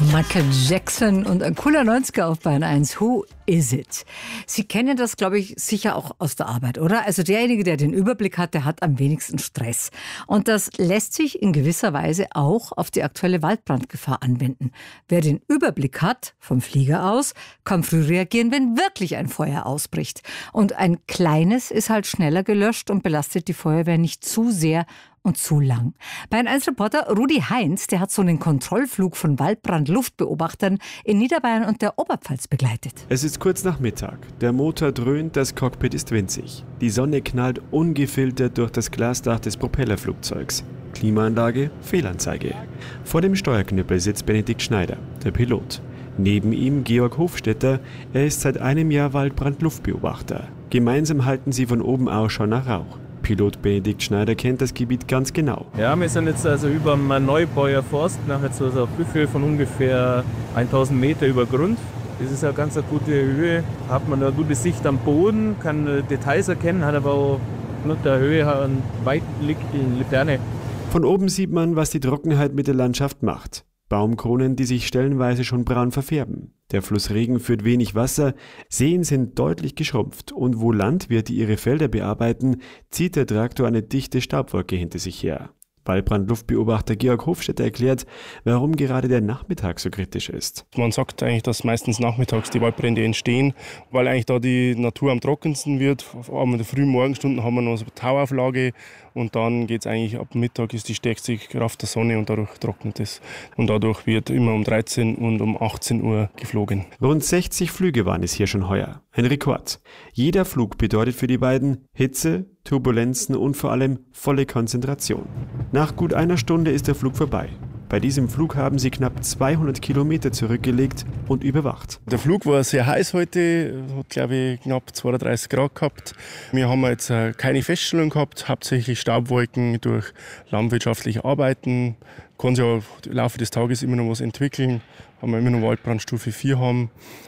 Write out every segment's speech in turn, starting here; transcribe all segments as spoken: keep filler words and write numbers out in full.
Michael Jackson und ein cooler neunziger auf Bayern eins. Who is it? Sie kennen das, glaube ich, sicher auch aus der Arbeit, oder? Also derjenige, der den Überblick hat, der hat am wenigsten Stress. Und das lässt sich in gewisser Weise auch auf die aktuelle Waldbrandgefahr anwenden. Wer den Überblick hat, vom Flieger aus, kann früh reagieren, wenn wirklich ein Feuer ausbricht. Und ein kleines ist halt schneller gelöscht und belastet die Feuerwehr nicht zu sehr und zu lang. Bayern eins Reporter Rudi Heinz, der hat so einen Kontrollflug von Waldbrand-Luftbeobachtern in Niederbayern und der Oberpfalz begleitet. Es ist kurz nach Mittag. Der Motor dröhnt, das Cockpit ist winzig. Die Sonne knallt ungefiltert durch das Glasdach des Propellerflugzeugs. Klimaanlage, Fehlanzeige. Vor dem Steuerknüppel sitzt Benedikt Schneider, der Pilot. Neben ihm Georg Hofstetter, er ist seit einem Jahr Waldbrand-Luftbeobachter. Gemeinsam halten sie von oben Ausschau nach Rauch. Pilot Benedikt Schneider kennt das Gebiet ganz genau. Ja, wir sind jetzt also über dem Neubauer Forst, nach jetzt so einer Höhe von ungefähr tausend Meter über Grund. Das ist eine ganz eine gute Höhe, hat man eine gute Sicht am Boden, kann Details erkennen, hat aber auch nach der Höhe einen Weitblick in die Ferne. Von oben sieht man, was die Trockenheit mit der Landschaft macht. Baumkronen, die sich stellenweise schon braun verfärben. Der Fluss Regen führt wenig Wasser, Seen sind deutlich geschrumpft und wo Landwirte ihre Felder bearbeiten, zieht der Traktor eine dichte Staubwolke hinter sich her. Waldbrand-Luftbeobachter Georg Hofstetter erklärt, warum gerade der Nachmittag so kritisch ist. Man sagt eigentlich, dass meistens nachmittags die Waldbrände entstehen, weil eigentlich da die Natur am trockensten wird. In den frühen Morgenstunden haben wir noch so eine Tauauflage und dann geht es eigentlich ab Mittag ist die stärkste Kraft der Sonne und dadurch trocknet es. Und dadurch wird immer um dreizehn und um achtzehn Uhr geflogen. Rund sechzig Flüge waren es hier schon heuer. Ein Rekord. Jeder Flug bedeutet für die beiden Hitze, Turbulenzen und vor allem volle Konzentration. Nach gut einer Stunde ist der Flug vorbei. Bei diesem Flug haben sie knapp zweihundert Kilometer zurückgelegt und überwacht. Der Flug war sehr heiß heute, hat glaube ich knapp zweiunddreißig Grad gehabt. Wir haben jetzt keine Feststellung gehabt, hauptsächlich Staubwolken durch landwirtschaftliche Arbeiten. Kann sich ja im Laufe des Tages immer noch was entwickeln, weil wir immer noch Waldbrandstufe vier haben.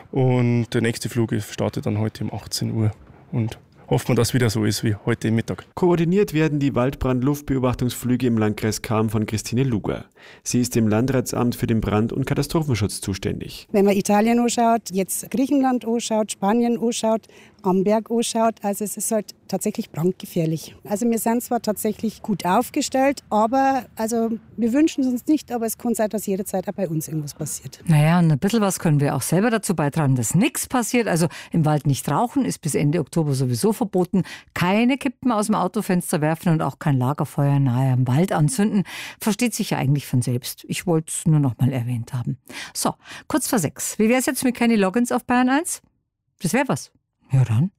Und der nächste Flug startet dann heute um achtzehn Uhr. Und hoffen wir, dass es wieder so ist wie heute Mittag. Koordiniert werden die Waldbrand-Luftbeobachtungsflüge im Landkreis Cham von Christine Luger. Sie ist im Landratsamt für den Brand- und Katastrophenschutz zuständig. Wenn man Italien anschaut, jetzt Griechenland anschaut, Spanien anschaut, am Berg anschaut, also es ist halt tatsächlich brandgefährlich. Also wir sind zwar tatsächlich gut aufgestellt, aber also wir wünschen es uns nicht, aber es kann sein, dass jederzeit auch bei uns irgendwas passiert. Naja, und ein bisschen was können wir auch selber dazu beitragen, dass nichts passiert. Also im Wald nicht rauchen, ist bis Ende Oktober sowieso verboten. Keine Kippen aus dem Autofenster werfen und auch kein Lagerfeuer nahe am Wald anzünden. Versteht sich ja eigentlich von selbst. Ich wollte es nur noch mal erwähnt haben. So, kurz vor sechs. Wie wäre es jetzt mit Kenny Loggins auf Bayern eins? Das wäre was. Ja dann.